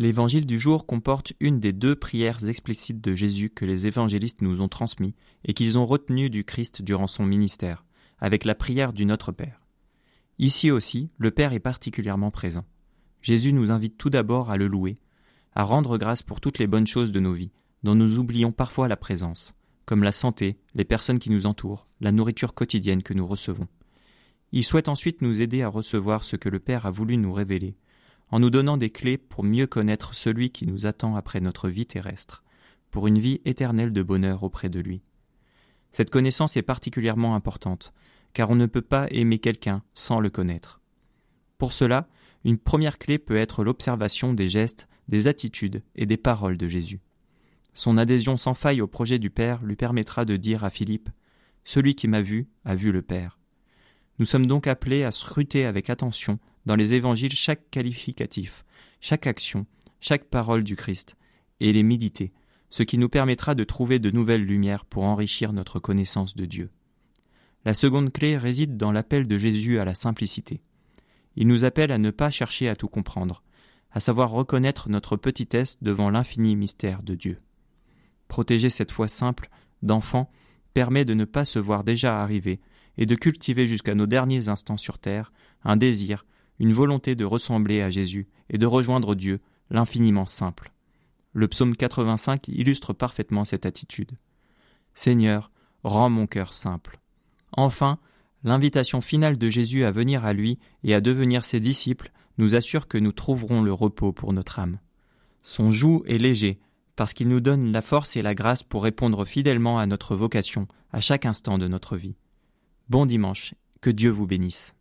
L'évangile du jour comporte une des 2 prières explicites de Jésus que les évangélistes nous ont transmis et qu'ils ont retenues du Christ durant son ministère, avec la prière du Notre Père. Ici aussi, le Père est particulièrement présent. Jésus nous invite tout d'abord à le louer, à rendre grâce pour toutes les bonnes choses de nos vies, dont nous oublions parfois la présence, comme la santé, les personnes qui nous entourent, la nourriture quotidienne que nous recevons. Il souhaite ensuite nous aider à recevoir ce que le Père a voulu nous révéler, en nous donnant des clés pour mieux connaître celui qui nous attend après notre vie terrestre, pour une vie éternelle de bonheur auprès de lui. Cette connaissance est particulièrement importante, car on ne peut pas aimer quelqu'un sans le connaître. Pour cela, une première clé peut être l'observation des gestes, des attitudes et des paroles de Jésus. Son adhésion sans faille au projet du Père lui permettra de dire à Philippe « Celui qui m'a vu a vu le Père ». Nous sommes donc appelés à scruter avec attention dans les évangiles chaque qualificatif, chaque action, chaque parole du Christ, et les méditer, ce qui nous permettra de trouver de nouvelles lumières pour enrichir notre connaissance de Dieu. La seconde clé réside dans l'appel de Jésus à la simplicité. Il nous appelle à ne pas chercher à tout comprendre, à savoir reconnaître notre petitesse devant l'infini mystère de Dieu. Protéger cette foi simple, d'enfant, permet de ne pas se voir déjà arriver et de cultiver jusqu'à nos derniers instants sur terre un désir, une volonté de ressembler à Jésus et de rejoindre Dieu, l'infiniment simple. Le psaume 85 illustre parfaitement cette attitude. « Seigneur, rends mon cœur simple. » Enfin, l'invitation finale de Jésus à venir à lui et à devenir ses disciples nous assure que nous trouverons le repos pour notre âme. Son joug est léger, parce qu'il nous donne la force et la grâce pour répondre fidèlement à notre vocation à chaque instant de notre vie. Bon dimanche, que Dieu vous bénisse.